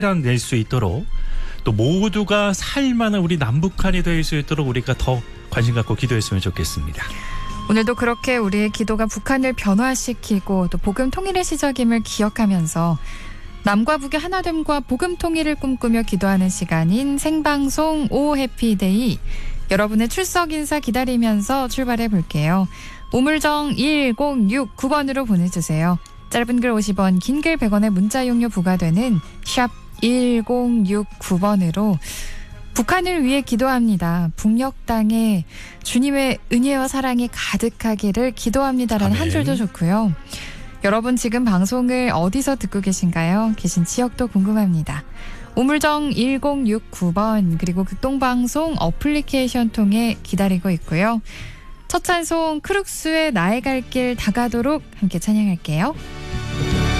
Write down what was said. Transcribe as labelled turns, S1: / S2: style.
S1: 낼 수 있도록 또 모두가 살만한 우리 남북한이 될 수 있도록 우리가 더 관심 갖고 기도했으면 좋겠습니다.
S2: 오늘도 그렇게 우리의 기도가 북한을 변화시키고 또 복음 통일의 시작임을 기억하면서 남과 북의 하나됨과 복음 통일을 꿈꾸며 기도하는 시간인 생방송 오 해피데이, 여러분의 출석 인사 기다리면서 출발해 볼게요. 우물정 1069번으로 보내주세요. 짧은 글 50원, 긴 글 100원의 문자 용료 부과되는 샵 1069번으로 북한을 위해 기도합니다. 북녘 땅에 주님의 은혜와 사랑이 가득하기를 기도합니다라는 한 줄도 좋고요. 여러분 지금 방송을 어디서 듣고 계신가요? 계신 지역도 궁금합니다. 우물정 1069번, 그리고 극동방송 어플리케이션 통해 기다리고 있고요. 첫 찬송 크룩스의 나의 갈 길 다가도록 함께 찬양할게요.